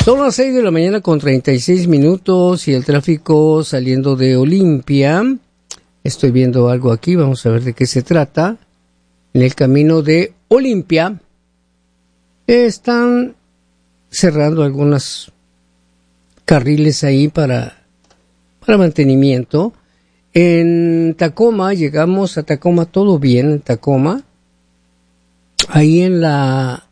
Son las 6 de la mañana con 36 minutos y el tráfico saliendo de Olimpia. Estoy viendo algo aquí, vamos a ver de qué se trata. En el camino de Olimpia están cerrando algunos carriles ahí para mantenimiento. En Tacoma, llegamos a Tacoma, todo bien en Tacoma. Ahí en la...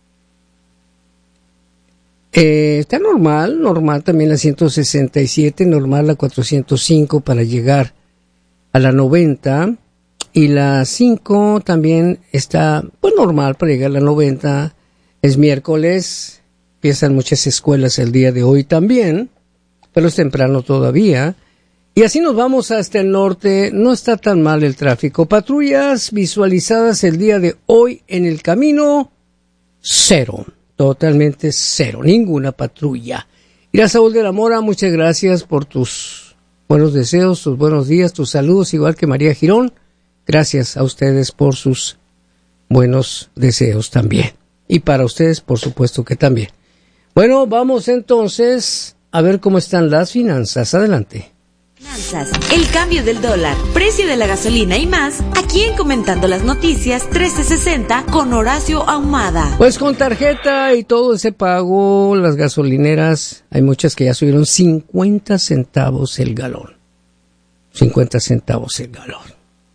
está normal también la 167, normal la 405 para llegar a la 90, y la 5 también está pues normal para llegar a la 90. Es miércoles, empiezan muchas escuelas el día de hoy también, pero es temprano todavía. Y así nos vamos hasta el norte, no está tan mal el tráfico. Patrullas visualizadas el día de hoy en el camino, 0. Totalmente 0, ninguna patrulla. Y a Saúl de la Mora, muchas gracias por tus buenos deseos, tus buenos días, tus saludos, igual que María Girón. Gracias a ustedes por sus buenos deseos también. Y para ustedes, por supuesto que también. Bueno, vamos entonces a ver cómo están las finanzas. Adelante. Finanzas, el cambio del dólar, precio de la gasolina y más, aquí en Comentando las Noticias 1360 con Horacio Ahumada. Pues con tarjeta y todo ese pago, las gasolineras, hay muchas que ya subieron 50 centavos el galón. 50 centavos el galón.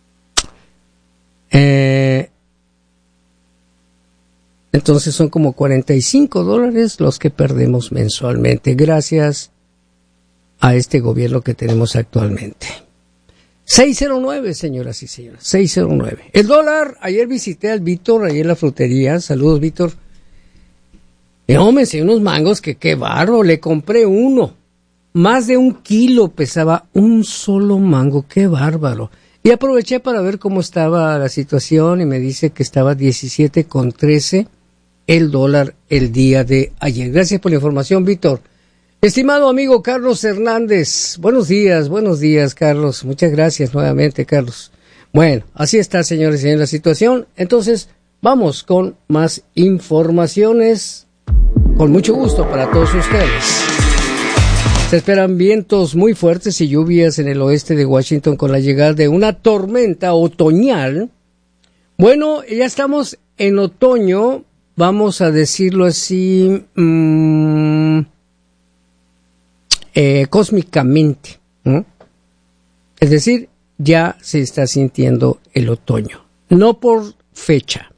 Entonces son como $45 los que perdemos mensualmente, gracias a este gobierno que tenemos actualmente. 609, señoras y señores, 609. El dólar, ayer visité al Víctor, ahí en la frutería. Saludos, Víctor. Me enseñó unos mangos que qué barro, le compré uno. Más de 1 kilo pesaba un solo mango, qué bárbaro. Y aproveché para ver cómo estaba la situación y me dice que estaba 17.13 el dólar el día de ayer. Gracias por la información, Víctor. Estimado amigo Carlos Hernández, buenos días, Carlos. Muchas gracias nuevamente, Carlos. Bueno, así está, señores y señores, la situación. Entonces, vamos con más informaciones, con mucho gusto para todos ustedes. Se esperan vientos muy fuertes y lluvias en el oeste de Washington con la llegada de una tormenta otoñal. Bueno, ya estamos en otoño, vamos a decirlo así... cósmicamente, ¿no? Es decir, ya se está sintiendo el otoño, no por fecha,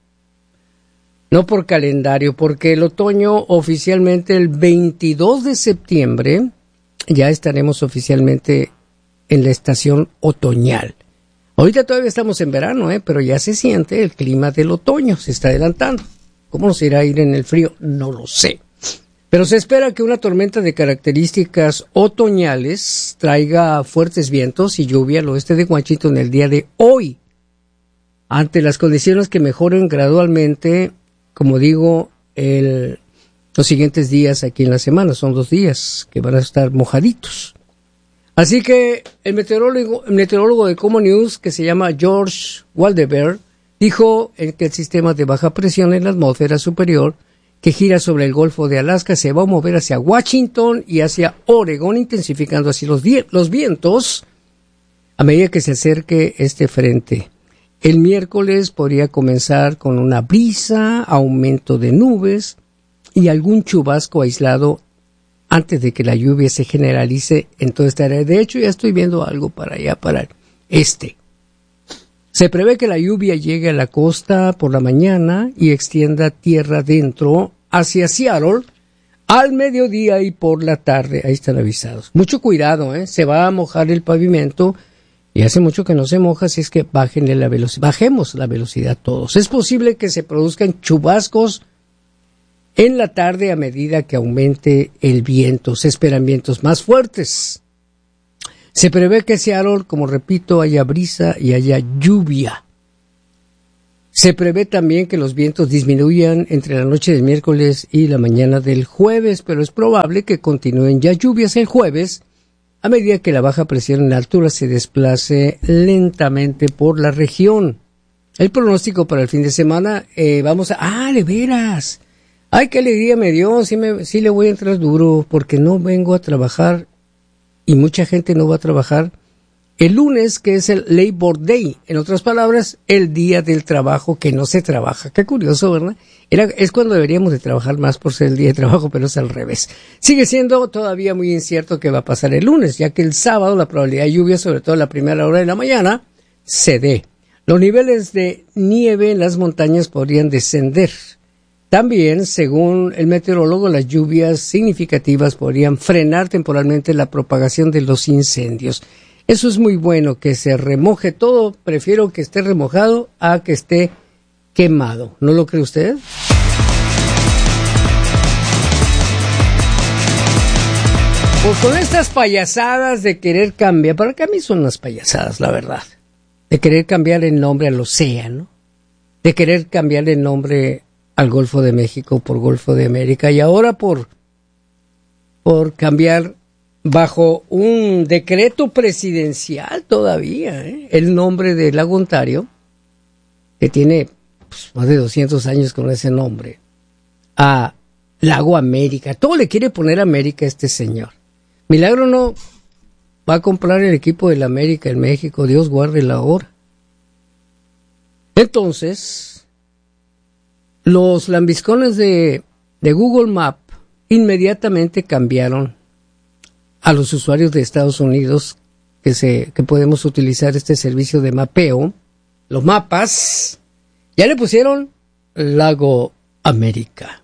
no por calendario, porque el otoño oficialmente el 22 de septiembre ya estaremos oficialmente en la estación otoñal. Ahorita todavía estamos en verano, pero ya se siente el clima del otoño, se está adelantando. ¿Cómo nos irá a ir en el frío? No lo sé. Pero se espera que una tormenta de características otoñales traiga fuertes vientos y lluvia al oeste de Washington el día de hoy. Ante las condiciones que mejoren gradualmente, como digo, los siguientes días aquí en la semana, son 2 días que van a estar mojaditos. Así que el meteorólogo de Common News, que se llama George Waldebert, dijo que el sistema de baja presión en la atmósfera superior que gira sobre el Golfo de Alaska se va a mover hacia Washington y hacia Oregón, intensificando así los vientos a medida que se acerque este frente. El miércoles podría comenzar con una brisa, aumento de nubes y algún chubasco aislado antes de que la lluvia se generalice en toda esta área. De hecho, ya estoy viendo algo para allá, para el este. Se prevé que la lluvia llegue a la costa por la mañana y extienda tierra adentro hacia Seattle al mediodía y por la tarde. Ahí están avisados. Mucho cuidado, se va a mojar el pavimento y hace mucho que no se moja, así es que bajemos la velocidad todos. Es posible que se produzcan chubascos en la tarde a medida que aumente el viento. Se esperan vientos más fuertes. Se prevé que en Seattle, como repito, haya brisa y haya lluvia. Se prevé también que los vientos disminuyan entre la noche del miércoles y la mañana del jueves, pero es probable que continúen ya lluvias el jueves a medida que la baja presión en la altura se desplace lentamente por la región. El pronóstico para el fin de semana, de veras, Ay, qué alegría me dio, sí le voy a entrar duro, porque no vengo a trabajar, y mucha gente no va a trabajar el lunes, que es el Labor Day, en otras palabras, el día del trabajo que no se trabaja. Qué curioso, ¿verdad? Es cuando deberíamos de trabajar más por ser el día de trabajo, pero es al revés. Sigue siendo todavía muy incierto qué va a pasar el lunes, ya que el sábado la probabilidad de lluvia, sobre todo en la primera hora de la mañana, se dé. Los niveles de nieve en las montañas podrían descender. También, según el meteorólogo, las lluvias significativas podrían frenar temporalmente la propagación de los incendios. Eso es muy bueno, que se remoje todo. Prefiero que esté remojado a que esté quemado. ¿No lo cree usted? Pues con estas payasadas de querer cambiar, para que a mí son unas payasadas, la verdad, de querer cambiar el nombre al océano, de querer cambiar el nombre al Golfo de México por Golfo de América, y ahora por cambiar bajo un decreto presidencial todavía, el nombre de Lago Ontario, que tiene más de 200 años con ese nombre, a Lago América. Todo le quiere poner América a este señor. Milagro no va a comprar el equipo del América en México, Dios guarde la hora. Entonces, los lambiscones de Google Maps inmediatamente cambiaron a los usuarios de Estados Unidos que podemos utilizar este servicio de mapeo, los mapas, ya le pusieron Lago América.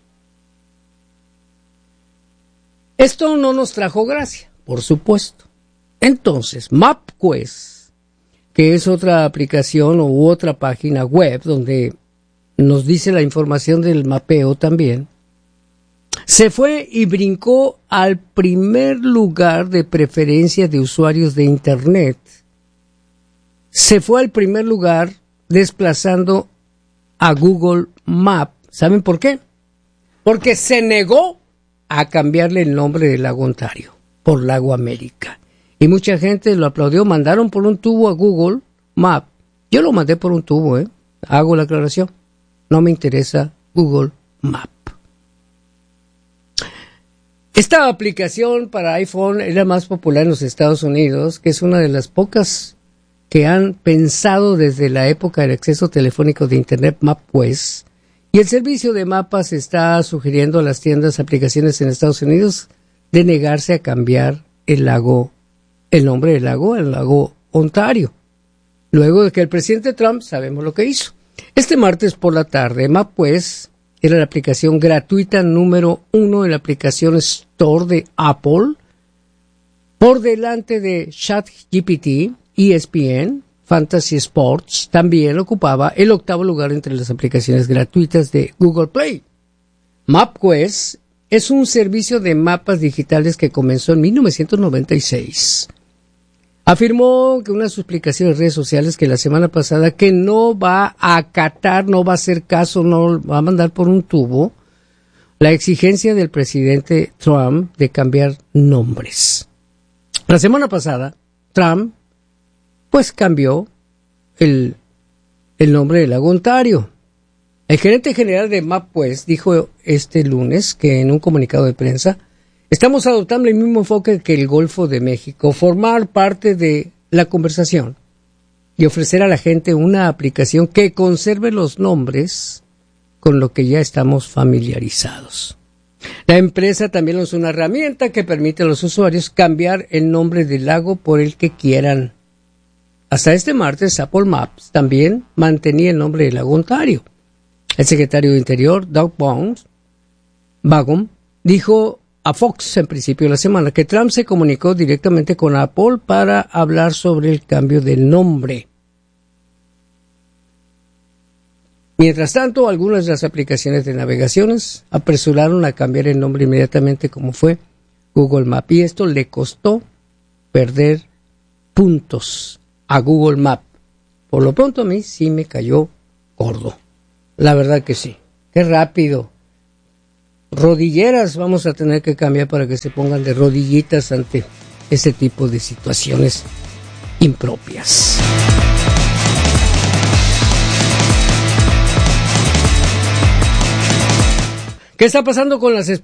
Esto no nos trajo gracia, por supuesto. Entonces, MapQuest, que es otra aplicación u otra página web donde nos dice la información del mapeo también, se fue y brincó al primer lugar de preferencia de usuarios de Internet. Se fue al primer lugar desplazando a Google Maps. ¿Saben por qué? Porque se negó a cambiarle el nombre de Lago Ontario por Lago América. Y mucha gente lo aplaudió. Mandaron por un tubo a Google Maps. Yo lo mandé por un tubo, Hago la aclaración. No me interesa Google Maps. Esta aplicación para iPhone es la más popular en los Estados Unidos, que es una de las pocas que han pensado desde la época del acceso telefónico de Internet, MapQuest, y el servicio de mapas está sugiriendo a las tiendas aplicaciones en Estados Unidos de negarse a cambiar el nombre del lago al Lago Ontario, luego de que el presidente Trump, sabemos lo que hizo. Este martes por la tarde, MapQuest era la aplicación gratuita número 1 en la aplicación Store de Apple, por delante de ChatGPT, ESPN, Fantasy Sports. También ocupaba el 8º lugar entre las aplicaciones gratuitas de Google Play. MapQuest es un servicio de mapas digitales que comenzó en 1996. Afirmó que una de sus explicaciones en redes sociales que la semana pasada que no va a acatar, no va a hacer caso, no va a mandar por un tubo la exigencia del presidente Trump de cambiar nombres. La semana pasada, Trump pues cambió el nombre de Lago Ontario. El gerente general de MapQuest dijo este lunes que en un comunicado de prensa: estamos adoptando el mismo enfoque que el Golfo de México, formar parte de la conversación y ofrecer a la gente una aplicación que conserve los nombres con lo que ya estamos familiarizados. La empresa también lanzó una herramienta que permite a los usuarios cambiar el nombre del lago por el que quieran. Hasta este martes, Apple Maps también mantenía el nombre de Lago Ontario. El secretario de Interior, Doug Burgum, dijo a Fox en principio de la semana que Trump se comunicó directamente con Apple para hablar sobre el cambio del nombre. Mientras tanto, algunas de las aplicaciones de navegaciones apresuraron a cambiar el nombre inmediatamente, como fue Google Maps, y esto le costó perder puntos a Google Maps. Por lo pronto a mí sí me cayó gordo. La verdad que sí. Qué rápido. Rodilleras vamos a tener que cambiar para que se pongan de rodillitas ante ese tipo de situaciones impropias. ¿Qué está pasando con las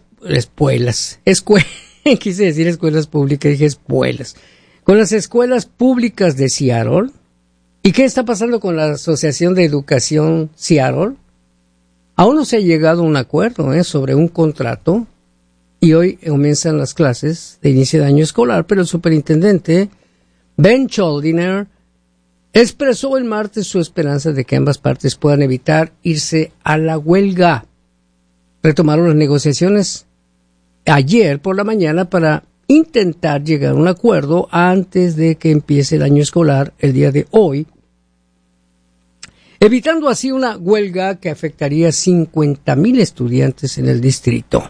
quise decir escuelas públicas, dije escuelas. Con las escuelas públicas de Seattle. ¿Y qué está pasando con la Asociación de Educación Seattle? Aún no se ha llegado a un acuerdo sobre un contrato y hoy comienzan las clases de inicio de año escolar, pero el superintendente Ben Choldiner expresó el martes su esperanza de que ambas partes puedan evitar irse a la huelga. Retomaron las negociaciones ayer por la mañana para intentar llegar a un acuerdo antes de que empiece el año escolar el día de hoy, evitando así una huelga que afectaría a 50,000 estudiantes en el distrito.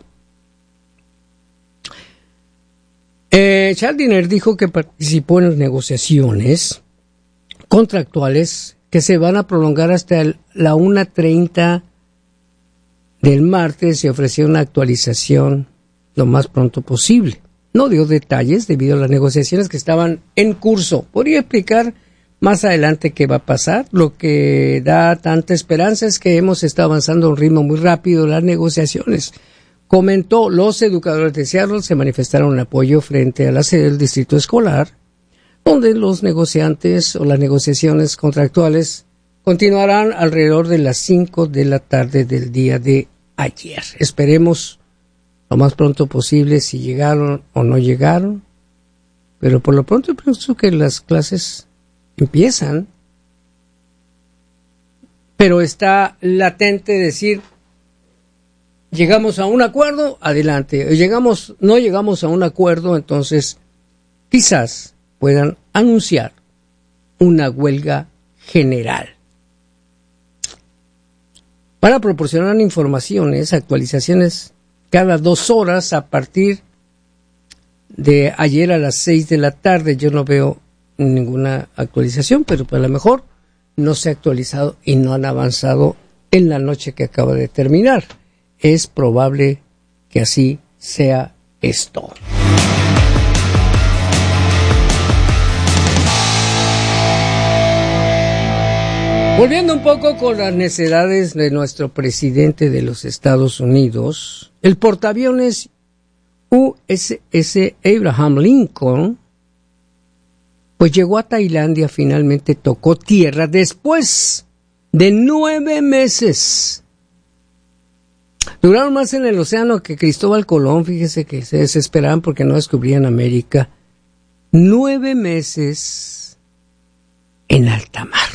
Choldiner dijo que participó en las negociaciones contractuales que se van a prolongar hasta la 1:30 del martes y ofreció una actualización lo más pronto posible. No dio detalles debido a las negociaciones que estaban en curso. Podría explicar más adelante qué va a pasar. Lo que da tanta esperanza es que hemos estado avanzando a un ritmo muy rápido en las negociaciones. Comentó, los educadores de Seattle se manifestaron en apoyo frente a la sede del distrito escolar, donde los negociantes o las negociaciones contractuales continuarán alrededor de las 5 de la tarde del día de ayer. Esperemos lo más pronto posible si llegaron o no llegaron, pero por lo pronto pienso que las clases empiezan, pero está latente decir, llegamos a un acuerdo, adelante, no llegamos a un acuerdo, entonces quizás puedan anunciar una huelga general. Van a proporcionar informaciones, actualizaciones cada 2 horas a partir de ayer a las 6 de la tarde. Yo no veo ninguna actualización, pero a lo mejor no se ha actualizado y no han avanzado en la noche que acaba de terminar. Es probable que así sea esto. Volviendo un poco con las necesidades de nuestro presidente de los Estados Unidos, el portaaviones USS Abraham Lincoln, pues llegó a Tailandia, finalmente tocó tierra después de 9 meses. Duraron más en el océano que Cristóbal Colón, fíjese que se desesperaban porque no descubrían América. 9 meses en alta mar.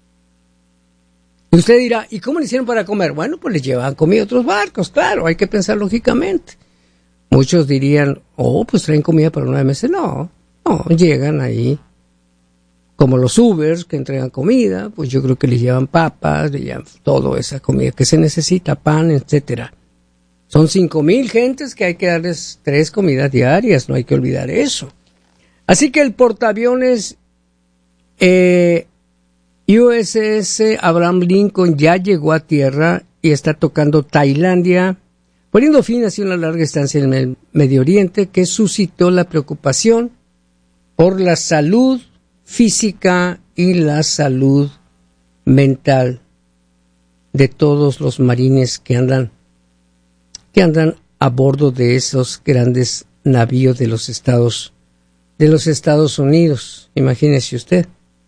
Y usted dirá, ¿y cómo le hicieron para comer? Bueno, pues les llevaban comida a otros barcos, claro, hay que pensar lógicamente. Muchos dirían, pues traen comida para 9 meses. No, llegan ahí, como los Ubers que entregan comida, pues yo creo que les llevan papas, les llevan toda esa comida que se necesita, pan, etcétera. Son 5,000 gentes que hay que darles 3 comidas diarias, no hay que olvidar eso. Así que el portaaviones USS Abraham Lincoln ya llegó a tierra y está tocando Tailandia, poniendo fin así a una larga estancia en el Medio Oriente que suscitó la preocupación por la salud física y la salud mental de todos los marines que andan a bordo de esos grandes navíos de los Estados Unidos. Imagínese usted.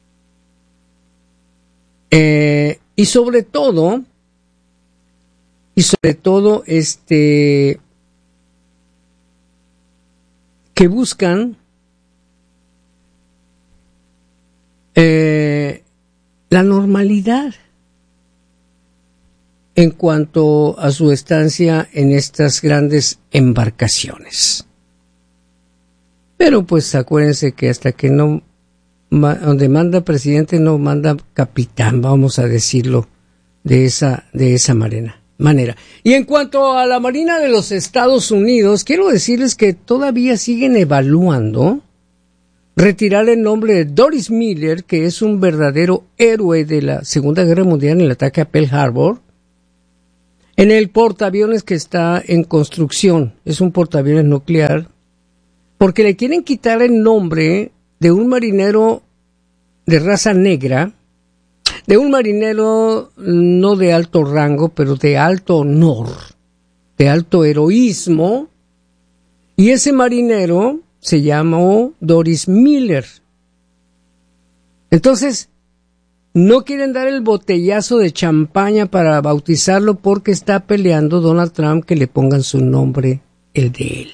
Y sobre todo, que buscan la normalidad en cuanto a su estancia en estas grandes embarcaciones. Pero pues acuérdense que hasta que no, donde manda presidente no manda capitán, vamos a decirlo de esa manera. Y en cuanto a la Marina de los Estados Unidos, quiero decirles que todavía siguen evaluando retirar el nombre de Doris Miller, que es un verdadero héroe de la Segunda Guerra Mundial en el ataque a Pearl Harbor, en el portaaviones que está en construcción. Es un portaaviones nuclear, porque le quieren quitar el nombre de un marinero de raza negra, de un marinero no de alto rango, pero de alto honor, de alto heroísmo, y ese marinero se llamó Doris Miller. Entonces, no quieren dar el botellazo de champaña para bautizarlo porque está peleando Donald Trump que le pongan su nombre, el de él.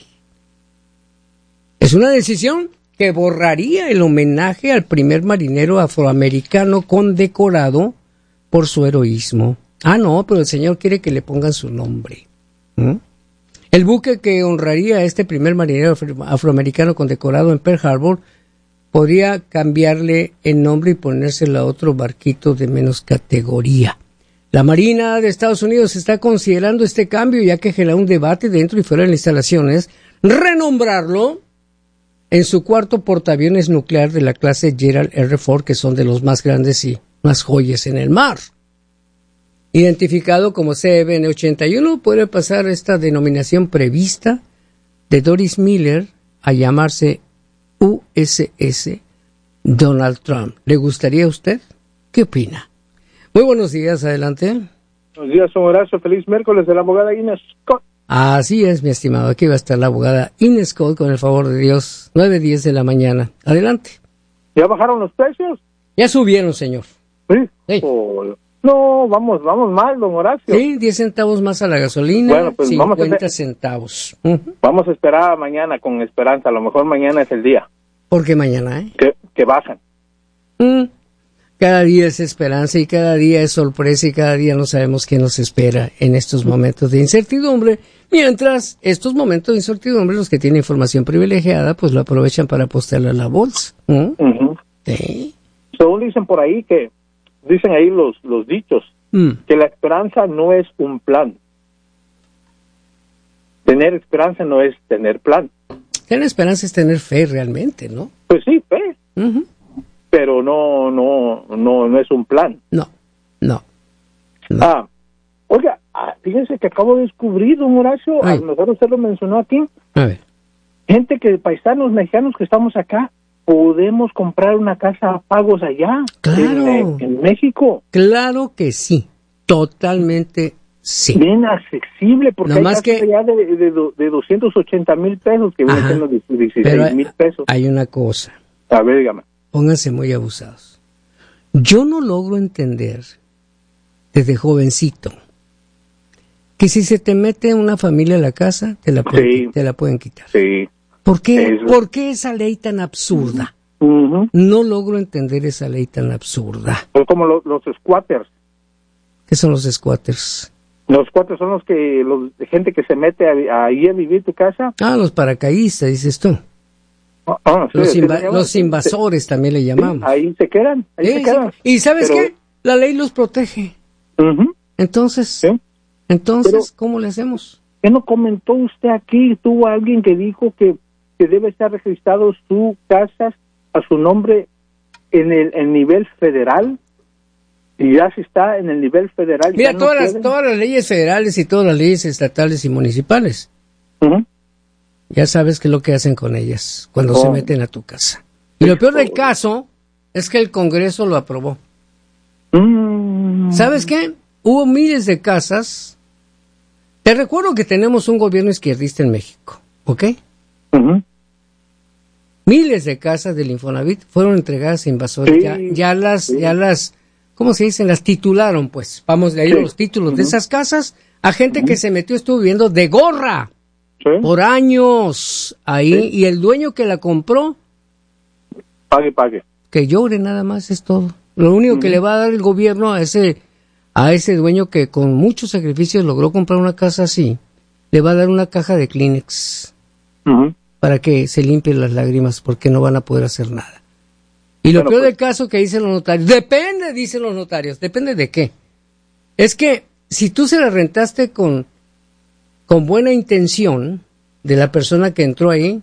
Es una decisión que borraría el homenaje al primer marinero afroamericano condecorado por su heroísmo. Ah, no, pero el señor quiere que le pongan su nombre. El buque que honraría a este primer marinero afroamericano condecorado en Pearl Harbor podría cambiarle el nombre y ponérselo a otro barquito de menos categoría. La Marina de Estados Unidos está considerando este cambio, ya que genera un debate dentro y fuera de las instalaciones, renombrarlo en su cuarto portaaviones nuclear de la clase Gerald R. Ford, que son de los más grandes y más joyas en el mar. Identificado como CBN-81, puede pasar esta denominación prevista de Doris Miller a llamarse USS Donald Trump. ¿Le gustaría a usted? ¿Qué opina? Muy buenos días, adelante. Buenos días, don Horacio. Feliz miércoles de la abogada Inés Scott. Así es, mi estimado. Aquí va a estar la abogada Inés Scott, con el favor de Dios, 9:10 de la mañana. Adelante. ¿Ya bajaron los precios? Ya subieron, señor. Sí. Sí. Oh, no, vamos mal, don Horacio. Sí, 10 centavos más a la gasolina, bueno, pues 50 centavos. Vamos a esperar mañana con esperanza. A lo mejor mañana es el día. ¿Por qué mañana, que bajan. Cada día es esperanza y cada día es sorpresa y cada día no sabemos qué nos espera en estos momentos de incertidumbre. Mientras estos momentos de incertidumbre, los que tienen información privilegiada, pues lo aprovechan para apostarle a la bolsa. Sí. Según dicen por ahí dicen ahí los dichos, que la esperanza no es un plan. Tener esperanza no es tener plan. Tener esperanza es tener fe realmente, ¿no? Pues sí, fe. Pero no es un plan. No. Oiga, fíjense que acabo de descubrir, don Horacio, a lo mejor usted lo mencionó aquí. A ver. Paisanos mexicanos que estamos acá, podemos comprar una casa a pagos allá. Claro. En México. Claro que sí. Totalmente sí. Bien accesible, porque no hay más casas allá de 280,000 pesos, que vienen siendo 16,000 pesos. Hay una cosa. A ver, dígame. Pónganse muy abusados. Yo no logro entender, desde jovencito, que si se te mete una familia a la casa, te la pueden quitar. Sí. ¿Por qué? ¿Por qué esa ley tan absurda? No logro entender esa ley tan absurda. Son como los squatters. ¿Qué son los squatters? Los squatters son gente que se mete ahí a vivir tu casa. Los paracaidistas, dices tú. Sí, los invasores también le llamamos. Ahí se quedan. Sí. ¿Y sabes qué? La ley los protege. Entonces, ¿cómo le hacemos? ¿Qué no comentó usted aquí? Tuvo alguien que dijo que debe estar registrado su casa a su nombre en el nivel federal. Y ya si está en el nivel federal. Mira, todas las leyes federales y todas las leyes estatales y municipales. Ya sabes qué es lo que hacen con ellas cuando se meten a tu casa. Y lo peor del caso es que el Congreso lo aprobó. ¿Sabes qué? Hubo miles de casas. Te recuerdo que tenemos un gobierno izquierdista en México, ¿ok? Miles de casas del Infonavit fueron entregadas a invasores. Sí. Ya las, ¿cómo se dicen? Las titularon, pues. Vamos de ahí los títulos de esas casas a gente que se metió, estuvo viviendo de gorra. Sí. Por años ahí, y el dueño que la compró pague que llore, nada más, es todo. Lo único que le va a dar el gobierno a ese dueño que con muchos sacrificios logró comprar una casa así, le va a dar una caja de Kleenex para que se limpien las lágrimas, porque no van a poder hacer nada. Y lo peor del caso que dicen los notarios, dicen los notarios, depende de qué. Es que si tú se la rentaste con buena intención de la persona que entró ahí,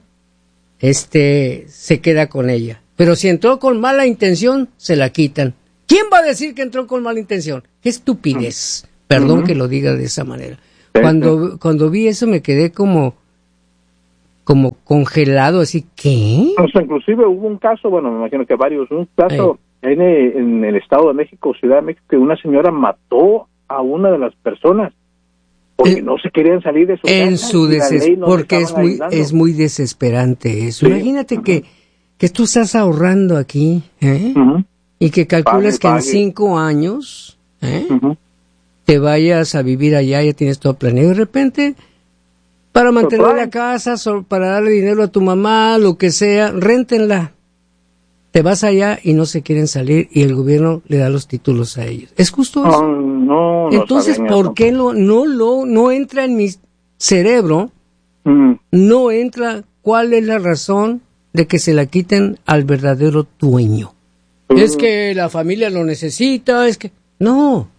se queda con ella. Pero si entró con mala intención, se la quitan. ¿Quién va a decir que entró con mala intención? ¡Qué estupidez! Perdón que lo diga de esa manera. Cuando vi eso me quedé como congelado, así, ¿qué? O sea, inclusive hubo un caso, bueno, me imagino que varios, un caso en el Estado de México, Ciudad de México, que una señora mató a una de las personas porque no se querían salir de su casa. Porque es muy desesperante eso. Sí. Imagínate que tú estás ahorrando aquí, y que calculas que en 5 años te vayas a vivir allá, ya tienes todo planeado, y de repente, para mantener la casa, para darle dinero a tu mamá, lo que sea, réntenla. Te vas allá y no se quieren salir y el gobierno le da los títulos a ellos. ¿Es justo eso? No. Entonces, ¿por qué no entra en mi cerebro? No entra cuál es la razón de que se la quiten al verdadero dueño. Es que la familia lo necesita, es que... No.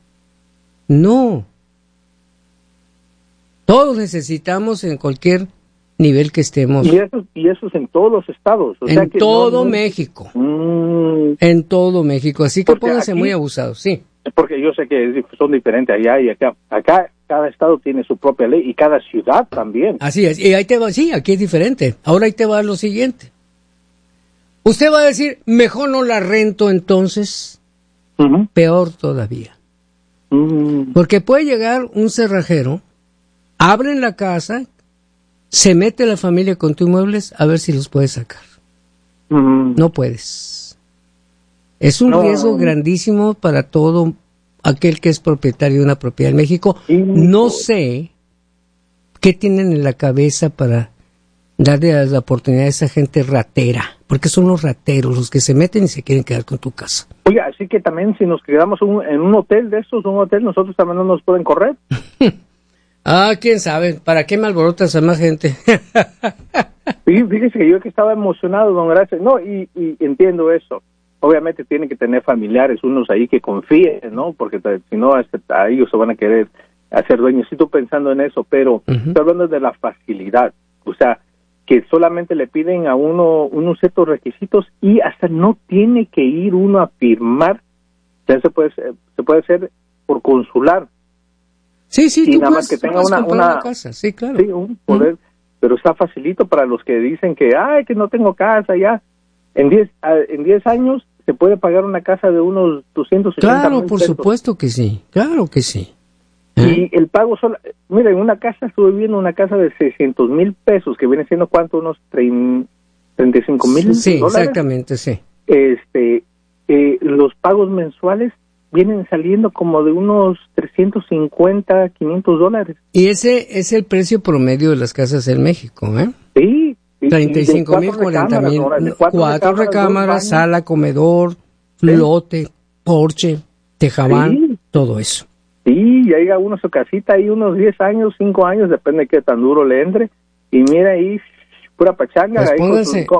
Todos necesitamos en cualquier nivel que estemos. Y eso es en todos los estados. En todo México. En todo México. Así que pónganse muy abusados, sí. Porque yo sé que son diferentes allá y acá. Acá cada estado tiene su propia ley y cada ciudad también. Así es. Y ahí te va, sí, aquí es diferente. Ahora ahí te va lo siguiente. Usted va a decir, mejor no la rento entonces. Peor todavía. Porque puede llegar un cerrajero, abren la casa, se mete la familia con tus muebles a ver si los puedes sacar. No puedes. Es un riesgo grandísimo para todo aquel que es propietario de una propiedad en México. No sé qué tienen en la cabeza para darle la oportunidad a esa gente ratera, porque son los rateros los que se meten y se quieren quedar con tu casa. Oiga, así que también si nos quedamos en un hotel de estos, nosotros también no nos pueden correr. Quién sabe, ¿para qué me alborotas a más gente? Fíjese que yo que estaba emocionado, don Horacio, y entiendo eso. Obviamente tienen que tener familiares, unos ahí que confíen, ¿no? Porque si no, a ellos se van a querer hacer dueños. Sí, estoy pensando en eso, pero estoy hablando de la facilidad. O sea, que solamente le piden a uno unos ciertos requisitos y hasta no tiene que ir uno a firmar. Ya se puede hacer por consular. Sí, y tú nada más que tenga una casa. Sí, claro. Sí, un poder, pero está facilito para los que dicen que no tengo casa ya. En 10 años se puede pagar una casa de unos 280,000 Claro, por supuesto que sí. Claro que sí. Y el pago mira, en una casa estuve viendo una casa de 600,000 pesos, que viene siendo ¿cuánto? Unos 35,000 sí, dólares. Exactamente, sí. Los pagos mensuales vienen saliendo como de unos 350, 500 dólares. Y ese es el precio promedio de las casas en México, ¿eh? Sí. 35,000, 40,000, 4 recámaras, sala, comedor, lote, porche, tejabán, todo eso. Sí, y hay uno su casita ahí unos 10 años, 5 años, depende de qué tan duro le entre, y mira ahí, pura pachanga, pues ahí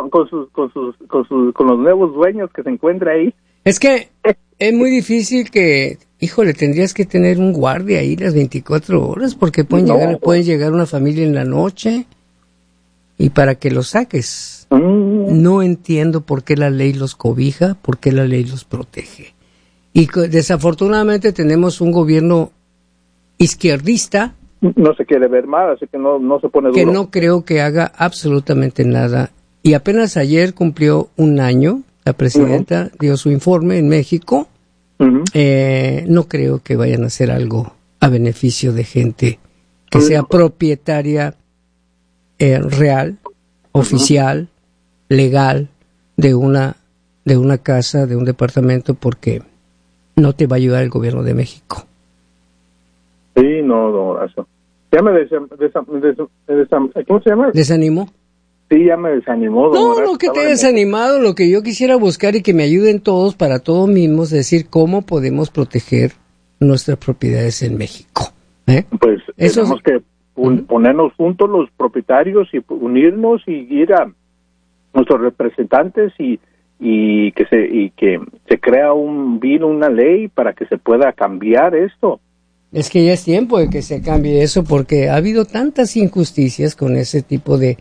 con los nuevos dueños que se encuentra ahí. Es que es muy difícil que, tendrías que tener un guardia ahí las 24 horas, porque puede llegar una familia en la noche, y para que los saques. No entiendo por qué la ley los cobija, por qué la ley los protege. Y desafortunadamente tenemos un gobierno izquierdista. No se quiere ver mal, así que no se pone duro. Que no creo que haga absolutamente nada. Y apenas ayer cumplió 1 año, la presidenta dio su informe en México. No creo que vayan a hacer algo a beneficio de gente que sea propietaria real, oficial, legal de una casa, de un departamento, porque no te va a ayudar el gobierno de México. Sí, no, don Horacio. Ya me ¿cómo se llama? ¿Desanimó? Sí, ya me desanimó, don Horacio. No que te he desanimado, lo que yo quisiera buscar y que me ayuden todos para todos mismos, decir cómo podemos proteger nuestras propiedades en México. Pues tenemos que ponernos juntos los propietarios y unirnos y ir a nuestros representantes y que se crea una ley para que se pueda cambiar esto. Es que ya es tiempo de que se cambie eso, porque ha habido tantas injusticias con ese tipo de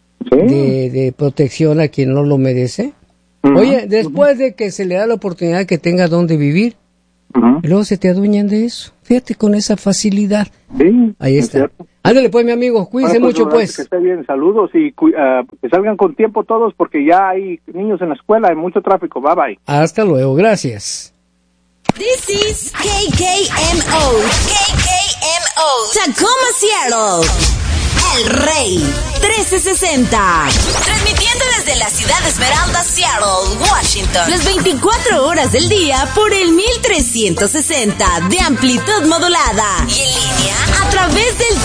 protección a quien no lo merece. Oye, después de que se le da la oportunidad que tenga donde vivir, luego se te adueñan de eso. Fíjate, con esa facilidad. Sí, ahí está. Ándale pues, mi amigo, cuídense mucho pues. Que esté bien, saludos y que salgan con tiempo todos, porque ya hay niños en la escuela, hay mucho tráfico. Bye bye. Hasta luego, gracias. This is KKMO. KKMO. Tacoma, Seattle. El Rey 1360. Transmitiendo desde la ciudad de Esmeralda, Seattle, Washington. Las 24 horas del día por el 1360 de amplitud modulada. Y en línea a través del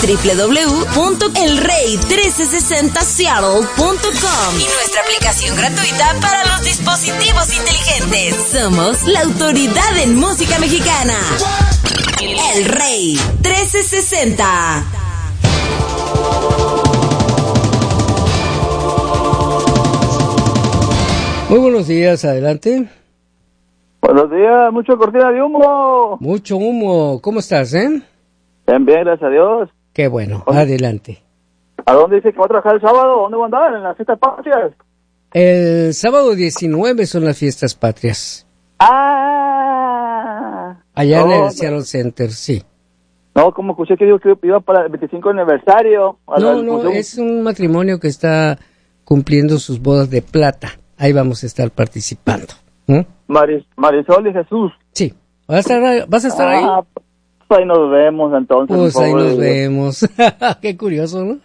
www.elrey1360seattle.com. Y nuestra aplicación gratuita para los dispositivos inteligentes. Somos la autoridad en música mexicana. El Rey 1360. Muy buenos días, adelante. Buenos días, mucho cortina de humo. Mucho humo, ¿cómo estás, Bien, gracias a Dios. Qué bueno, adelante. ¿A dónde dice que va a trabajar el sábado? ¿Dónde va a andar? ¿En las fiestas patrias? El sábado 19 son las fiestas patrias. Allá en el Seattle Center, sí. No, como escuché que dijo que iba para el 25 aniversario. No, es un matrimonio que está cumpliendo sus bodas de plata. Ahí vamos a estar participando. Marisol y Jesús. Sí. ¿Vas a estar ahí? Pues ahí nos vemos entonces. Pues ahí nos vemos. Qué curioso, ¿no?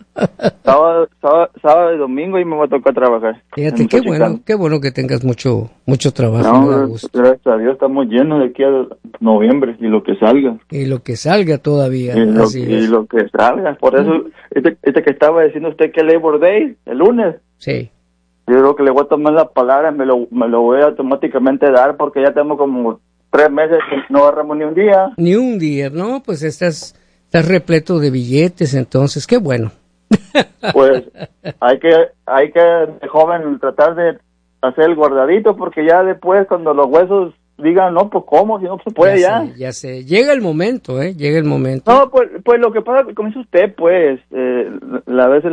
sábado y domingo y me va a tocar trabajar. Fíjate, qué bueno que tengas mucho trabajo. No, gracias a Dios estamos llenos de aquí a noviembre y lo que salga. Y lo que salga todavía. Y lo que salga. Por eso, este que estaba diciendo usted que Labor Day, el lunes. Sí. Yo creo que le voy a tomar la palabra, me lo voy a automáticamente dar porque ya tenemos como 3 meses que no agarramos ni un día. Ni un día, ¿no? Pues estás repleto de billetes, entonces, qué bueno. Pues hay que de joven tratar de hacer el guardadito porque ya después cuando los huesos digan, no, pues cómo, si no se puede ya. Ya sé, llega el momento, llega el momento. No, pues lo que pasa, como dice usted, pues, a veces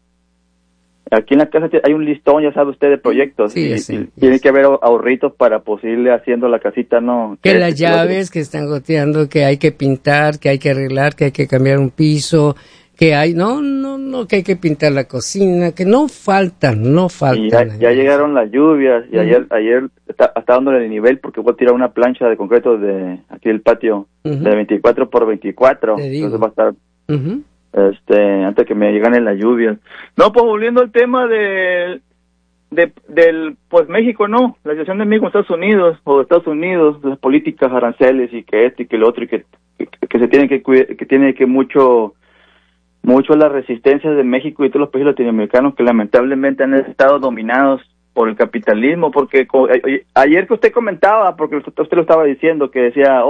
aquí en la casa hay un listón, ya sabe usted, de proyectos. Sí, tiene que haber ahorritos para posible haciendo la casita, ¿no? Que las llaves que están goteando, que hay que pintar, que hay que arreglar, que hay que cambiar un piso, que hay, que hay que pintar la cocina, que no faltan. Y ya llegaron las lluvias, y ayer está dándole el nivel porque voy a tirar una plancha de concreto de aquí del patio, de 24 por 24. Entonces va a estar... antes que me llegan en las lluvias. No, pues volviendo al tema del pues México, no, la situación de México en Estados Unidos, las políticas aranceles y que esto y que lo otro y que se tiene que tiene que mucho las resistencias de México y todos los países latinoamericanos que lamentablemente han estado dominados por el capitalismo, porque ayer que usted comentaba, porque usted lo estaba diciendo, que decía,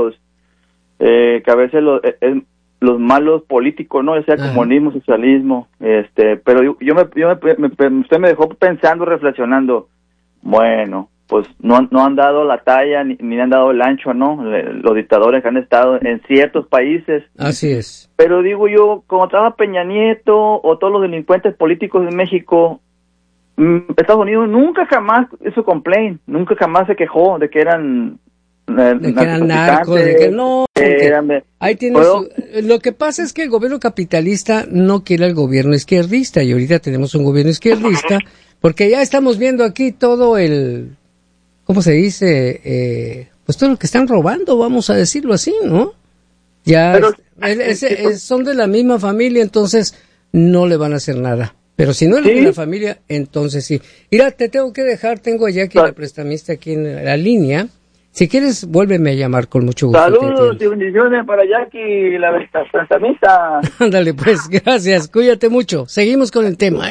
que a veces los malos políticos, ¿no? Ya sea comunismo, socialismo, pero usted me dejó pensando, reflexionando, bueno, pues no han dado la talla ni han dado el ancho, ¿no? Los dictadores que han estado en ciertos países. Así es. Pero digo yo, como estaba Peña Nieto o todos los delincuentes políticos de México, Estados Unidos nunca jamás hizo complaint, nunca jamás se quejó de que eran narcos, de que no. Ahí tienes. Lo que pasa es que el gobierno capitalista no quiere al gobierno izquierdista y ahorita tenemos un gobierno izquierdista porque ya estamos viendo aquí todo ¿cómo se dice? Pues todo lo que están robando, vamos a decirlo así, ¿no? Ya son de la misma familia, entonces no le van a hacer nada. Pero si no eres de la familia, entonces sí. Mira, te tengo que dejar, tengo a Jackie, la prestamista, aquí en la línea. Si quieres, vuélveme a llamar con mucho gusto. Saludos y bendiciones para Jackie, la prestamista. Ándale, pues, gracias. Cuídate mucho. Seguimos con el tema,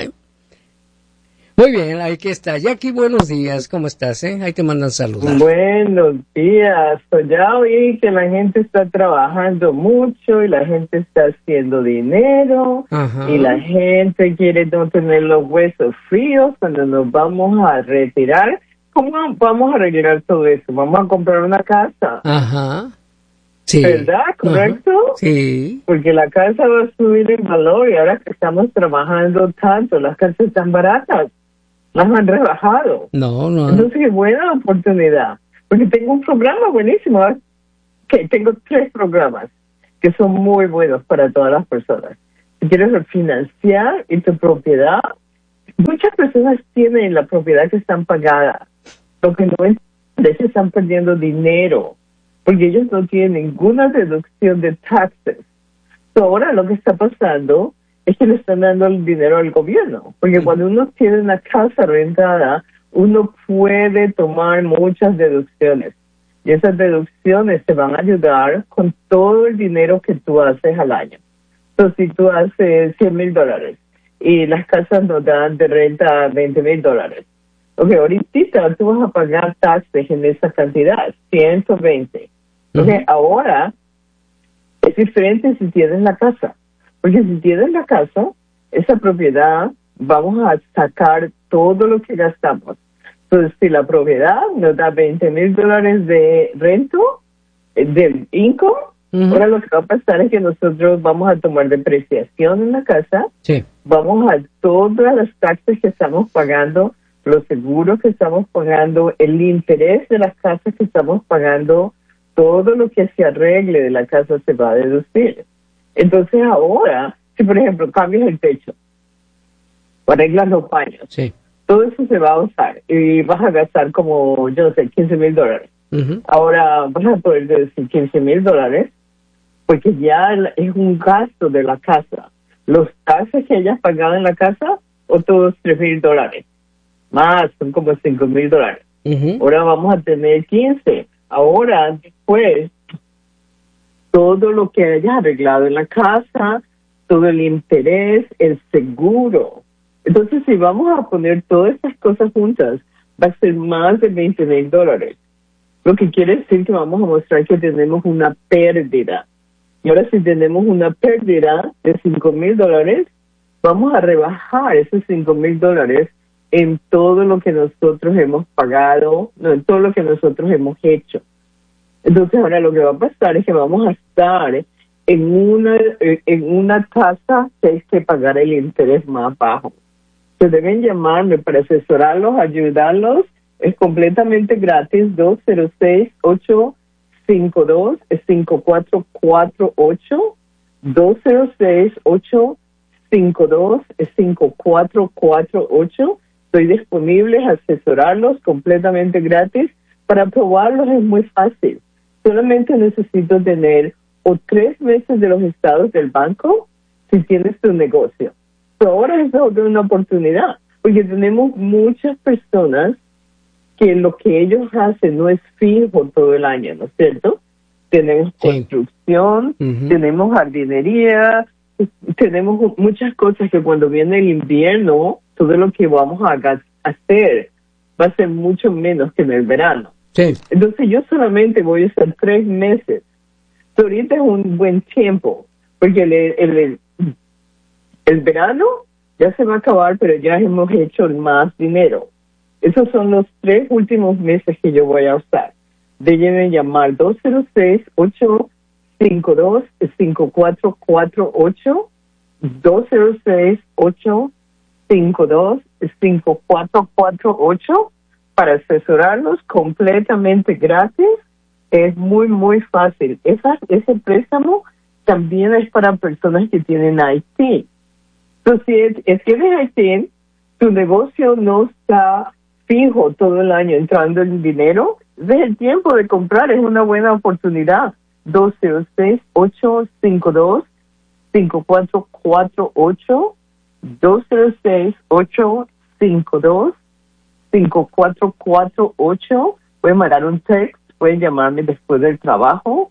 Muy bien, aquí está. Jackie, buenos días. ¿Cómo estás, Ahí te mandan saludos. Buenos días. Pues ya oí que la gente está trabajando mucho y la gente está haciendo dinero. Ajá. Y la gente quiere no tener los huesos fríos cuando nos vamos a retirar. ¿Cómo vamos a arreglar todo eso? Vamos a comprar una casa. Ajá. Sí. ¿Verdad? ¿Correcto? Ajá. Sí. Porque la casa va a subir en valor y ahora que estamos trabajando tanto, las casas están baratas. Las han rebajado. No. Entonces es buena oportunidad. Porque tengo un programa buenísimo. Tengo 3 programas que son muy buenos para todas las personas. Si quieres refinanciar y tu propiedad, muchas personas tienen la propiedad que están pagadas. Lo que no es que están perdiendo dinero, porque ellos no tienen ninguna deducción de taxes. Ahora lo que está pasando es que le están dando el dinero al gobierno, porque cuando uno tiene una casa rentada, uno puede tomar muchas deducciones, y esas deducciones te van a ayudar con todo el dinero que tú haces al año. Entonces, si tú haces $100,000 y las casas nos dan de renta $20,000, ok, ahorita tú vas a pagar taxes en esa cantidad, 120. Ok, ahora es diferente si tienes la casa, porque si tienes la casa, esa propiedad, vamos a sacar todo lo que gastamos. Entonces, si la propiedad nos da $20,000 de rento, de income, ahora lo que va a pasar es que nosotros vamos a tomar depreciación en la casa, vamos a todas las taxas que estamos pagando, los seguros que estamos pagando, el interés de las casas que estamos pagando, todo lo que se arregle de la casa se va a deducir. Entonces ahora, si por ejemplo cambias el techo, o arreglas los baños, todo eso se va a usar y vas a gastar como, yo no sé, $15,000. Ahora vas a poder decir $15,000 porque ya es un gasto de la casa. Los taxes que hayas pagado en la casa, otros $3,000. Más, son como $5,000. Ahora vamos a tener 15. Ahora, después, todo lo que hayas arreglado en la casa, todo el interés, el seguro. Entonces, si vamos a poner todas estas cosas juntas, va a ser más de $20,000. Lo que quiere decir que vamos a mostrar que tenemos una pérdida. Y ahora, si tenemos una pérdida de $5,000, vamos a rebajar esos $5,000 en todo lo que nosotros hemos pagado, no, en todo lo que nosotros hemos hecho. Entonces ahora lo que va a pasar es que vamos a estar en una tasa que hay que pagar el interés más bajo. Se deben llamarme para asesorarlos, ayudarlos, es completamente gratis, 206-852-5448, 206-852-5448. Estoy disponible a asesorarlos completamente gratis. Para probarlos es muy fácil. Solamente necesito tener o 3 meses de los estados del banco si tienes tu negocio. Pero ahora es una oportunidad, porque tenemos muchas personas que lo que ellos hacen no es fijo todo el año, ¿no es cierto? Tenemos construcción, tenemos jardinería, tenemos muchas cosas que cuando viene el invierno, todo lo que vamos a hacer va a ser mucho menos que en el verano. Entonces yo solamente voy a estar 3 meses. So, ahorita es un buen tiempo, porque el verano ya se va a acabar, pero ya hemos hecho más dinero. Esos son los 3 últimos meses que yo voy a usar. Déjenme llamar 206-852-5448, 206-852-5448 para asesorarlos completamente gratis. Es muy, muy fácil. Ese préstamo también es para personas que tienen IT. Entonces, si tienes IT, tu negocio no está fijo todo el año entrando el dinero, es el tiempo de comprar, es una buena oportunidad. 206-852-5448, 206-852-5448. Pueden mandar un text, pueden llamarme después del trabajo,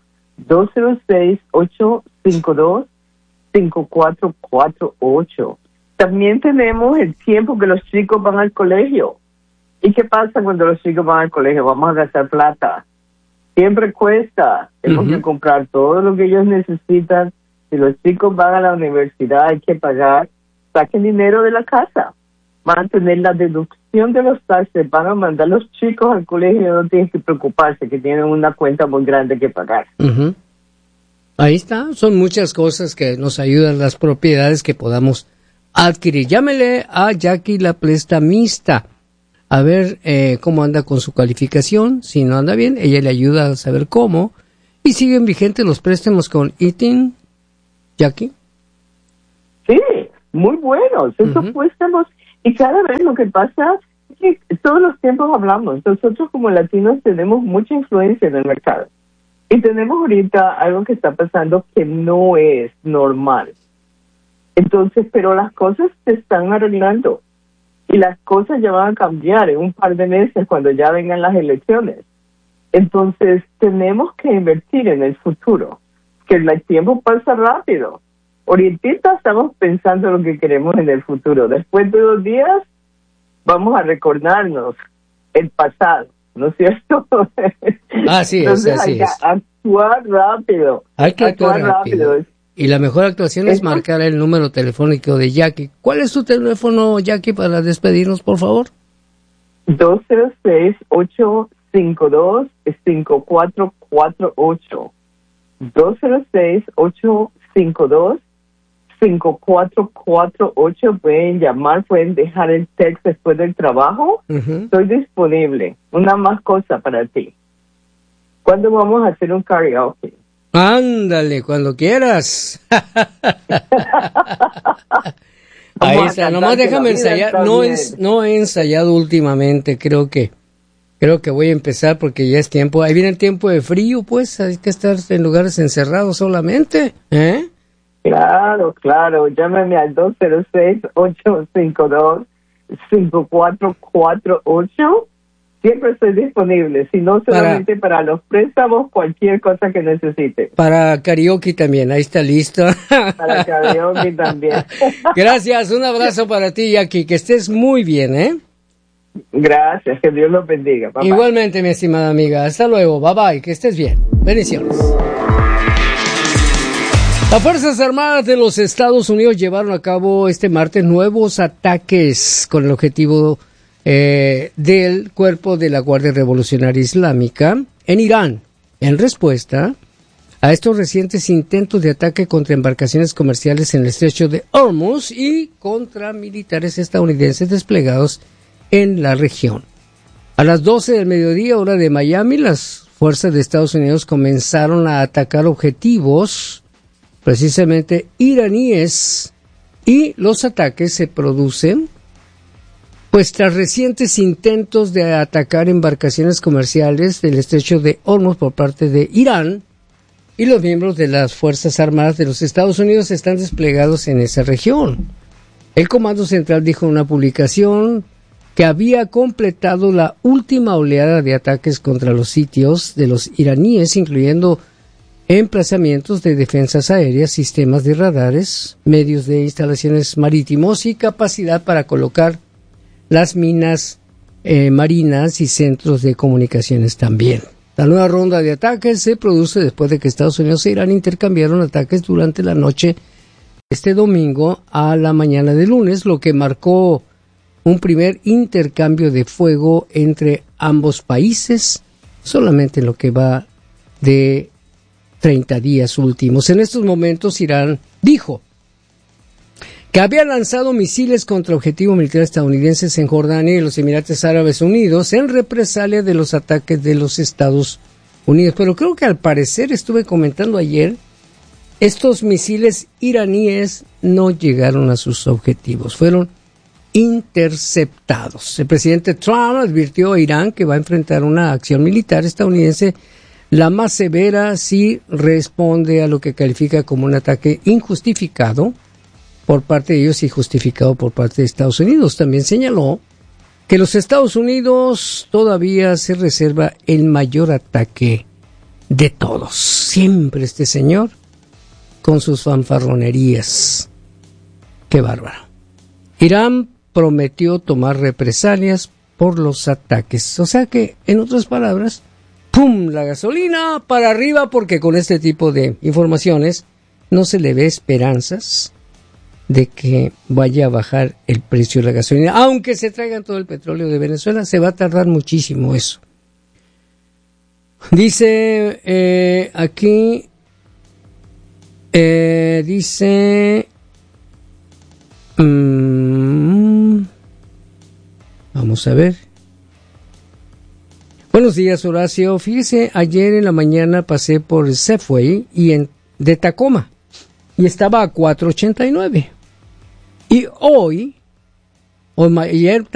206-852-5448. También tenemos el tiempo que los chicos van al colegio. ¿Y qué pasa cuando los chicos van al colegio? Vamos a gastar plata. Siempre cuesta. Tenemos que comprar todo lo que ellos necesitan. Si los chicos van a la universidad, hay que pagar. Saquen dinero de la casa. Van a tener la deducción de los taxes. Van a mandar los chicos al colegio. No tienen que preocuparse que tienen una cuenta muy grande que pagar. Ahí está. Son muchas cosas que nos ayudan las propiedades que podamos adquirir. Llámele a Jackie la prestamista. A ver cómo anda con su calificación. Si no anda bien, ella le ayuda a saber cómo. ¿Y siguen vigentes los préstamos con ITIN, Jackie? Sí, muy buenos. Esos préstamos. Y cada vez lo que pasa es que todos los tiempos hablamos. Nosotros como latinos tenemos mucha influencia en el mercado. Y tenemos ahorita algo que está pasando que no es normal. Entonces, pero las cosas se están arreglando. Y las cosas ya van a cambiar en un par de meses cuando ya vengan las elecciones. Entonces, tenemos que invertir en el futuro, que el tiempo pasa rápido. Ahorita estamos pensando lo que queremos en el futuro. Después de 2 días, vamos a recordarnos el pasado, ¿no es cierto? Así es, entonces, así hay que es. actuar rápido. Hay que actuar rápido. Y la mejor actuación es marcar el número telefónico de Jackie. ¿Cuál es tu teléfono, Jackie, para despedirnos, por favor? 206-852-5448. 206-852-5448. Pueden llamar, pueden dejar el texto después del trabajo. Estoy disponible. Una más cosa para ti. ¿Cuándo vamos a hacer un karaoke? Ándale, cuando quieras. Ahí está, nomás déjame ensayar. No he ensayado últimamente, creo que voy a empezar porque ya es tiempo. Ahí viene el tiempo de frío, pues hay que estar en lugares encerrados solamente, ¿eh? Claro, llámame al 206-852-5448. Siempre estoy disponible, si no solamente para los préstamos, cualquier cosa que necesite. Para karaoke también, ahí está listo. Para karaoke también. Gracias, un abrazo para ti, Jackie, que estés muy bien, ¿eh? Gracias, que Dios los bendiga. Bye, igualmente, mi estimada amiga, hasta luego, bye bye, que estés bien. Bendiciones. Las Fuerzas Armadas de los Estados Unidos llevaron a cabo este martes nuevos ataques con el objetivo del cuerpo de la Guardia Revolucionaria Islámica en Irán, en respuesta a estos recientes intentos de ataque contra embarcaciones comerciales en el estrecho de Hormuz y contra militares estadounidenses desplegados en la región. A las 12 del mediodía, hora de Miami, las fuerzas de Estados Unidos comenzaron a atacar objetivos precisamente iraníes, y los ataques se producen pues tras recientes intentos de atacar embarcaciones comerciales del estrecho de Hormuz por parte de Irán, y los miembros de las Fuerzas Armadas de los Estados Unidos están desplegados en esa región. El Comando Central dijo en una publicación que había completado la última oleada de ataques contra los sitios de los iraníes, incluyendo emplazamientos de defensas aéreas, sistemas de radares, medios de instalaciones marítimos y capacidad para colocar las minas marinas y centros de comunicaciones también. La nueva ronda de ataques se produce después de que Estados Unidos e Irán intercambiaron ataques durante la noche este domingo a la mañana de lunes, lo que marcó un primer intercambio de fuego entre ambos países, solamente en lo que va de 30 días últimos. En estos momentos, Irán dijo que había lanzado misiles contra objetivos militares estadounidenses en Jordania y los Emiratos Árabes Unidos en represalia de los ataques de los Estados Unidos. Pero creo que al parecer, estuve comentando ayer, estos misiles iraníes no llegaron a sus objetivos, fueron interceptados. El presidente Trump advirtió a Irán que va a enfrentar una acción militar estadounidense, la más severa si responde a lo que califica como un ataque injustificado por parte de ellos y justificado por parte de Estados Unidos. También señaló que los Estados Unidos todavía se reserva el mayor ataque de todos. Siempre este señor con sus fanfarronerías. ¡Qué bárbaro! Irán prometió tomar represalias por los ataques. O sea que, en otras palabras, ¡pum!, la gasolina para arriba, porque con este tipo de informaciones no se le ve esperanzas de que vaya a bajar el precio de la gasolina. Aunque se traigan todo el petróleo de Venezuela, se va a tardar muchísimo eso. Dice aquí, vamos a ver. Buenos días, Horacio. Fíjese, ayer en la mañana pasé por el Safeway de Tacoma y estaba a $4.89. Y ayer